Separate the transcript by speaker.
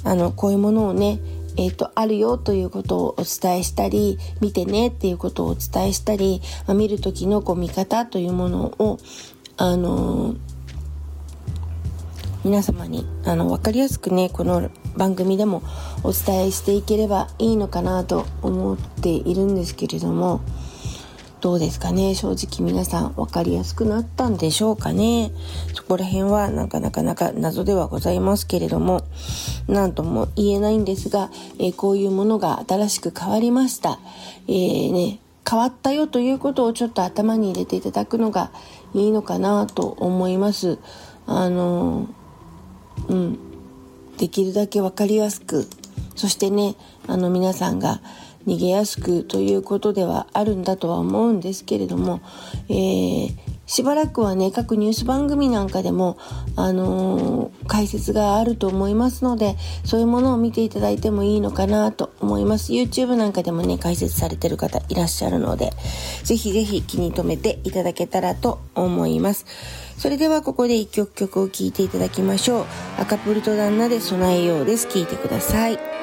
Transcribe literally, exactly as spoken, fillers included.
Speaker 1: あのこういうものをねえーと、あるよということをお伝えしたり、見てねっていうことをお伝えしたり、まあ、見る時のこう見方というものを、あのー、皆様にあの分かりやすくね、この番組でもお伝えしていければいいのかなと思っているんですけれども、どうですかね。正直皆さん分かりやすくなったんでしょうかね。そこら辺はなかなかなか謎ではございますけれども、なんとも言えないんですが、えー、こういうものが新しく変わりました、えーね、変わったよということをちょっと頭に入れていただくのがいいのかなと思います。あのー、うんできるだけ分かりやすく、そしてね、あの皆さんが逃げやすくということではあるんだとは思うんですけれども、えー、しばらくはね、各ニュース番組なんかでも、あのー、解説があると思いますので、そういうものを見ていただいてもいいのかなと思います。 YouTube なんかでもね、解説されてる方いらっしゃるので、ぜひぜひ気に留めていただけたらと思います。それではここで一曲曲を聴いていただきましょう。アカプルト旦那で備えようです。聴いてください。